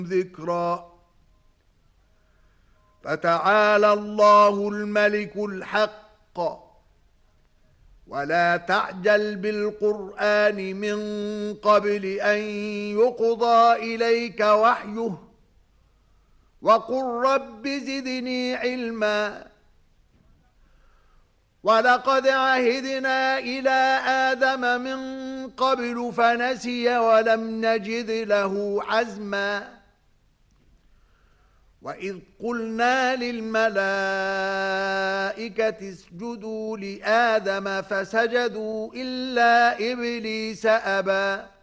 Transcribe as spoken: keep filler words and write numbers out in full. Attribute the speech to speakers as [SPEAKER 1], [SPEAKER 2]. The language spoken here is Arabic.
[SPEAKER 1] ذكرا. فتعالى الله الملك الحق ولا تعجل بالقرآن من قبل أن يقضى إليك وحيه وقل رب زدني علما. ولقد عهدنا إلى آدم من قبل فنسي ولم نجد له عزما. وإذ قلنا للملائكة اسجدوا لآدم فسجدوا إلا إبليس أبى